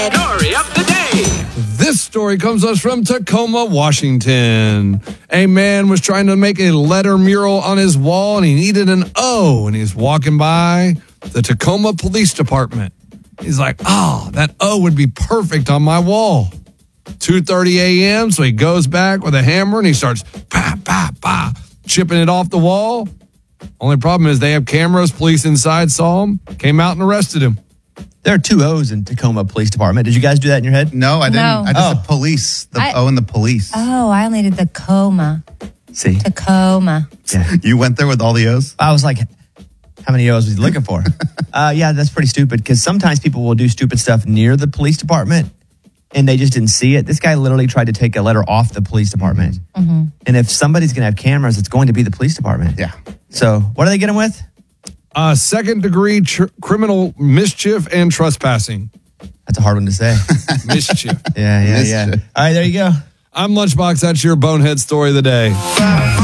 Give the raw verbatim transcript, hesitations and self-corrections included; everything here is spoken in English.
Story of the day. This story comes us from Tacoma, Washington. A man was trying to make a letter mural on his wall, and he needed an O, and he's walking by the Tacoma Police Department. He's like, oh, that O would be perfect on my wall. two thirty a.m., so he goes back with a hammer, and he starts bah, bah, bah, chipping it off the wall. Only problem is they have cameras. Police inside saw him, came out and arrested him. There are two O's in Tacoma Police Department. Did you guys do that in your head? No, I didn't. No. I just Oh. said police. The I- O and the police. Oh, I only did the coma. See? Tacoma. Yeah. You went there with all the O's? I was like, how many O's was he looking for? uh, yeah, that's pretty stupid because sometimes people will do stupid stuff near the police department and they just didn't see it. This guy literally tried to take a letter off the police department. Mm-hmm. And if somebody's going to have cameras, it's going to be the police department. Yeah. So what do they get him with? Uh, second degree tr- criminal mischief and trespassing. That's a hard one to say. Mischief. Yeah, yeah, yeah. Mischief. All right, there you go. I'm Lunchbox. That's your bonehead story of the day.